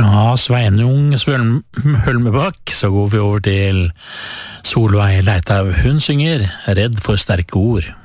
Fra Sveinung Hølmebakk så går vi over til Solveig Leitav. Hun synger «Redd for sterke ord».